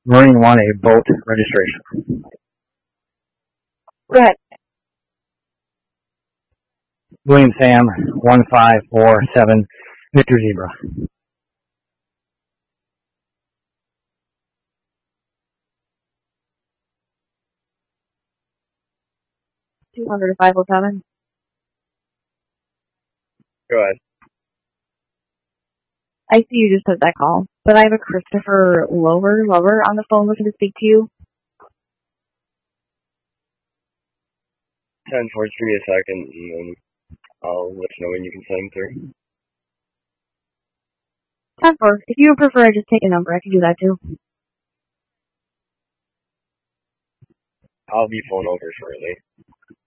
Marine 1, a boat registration. Go ahead. William Sam, 1547, Victor Zebra. $200 to 507. Go ahead. I see you just took that call, but I have a Christopher Lover on the phone looking to speak to you. 10-4, give me a second, and then I'll let you know when you can send him through. 10-4. If you would prefer, I just take a number. I can do that too. I'll be phone over shortly.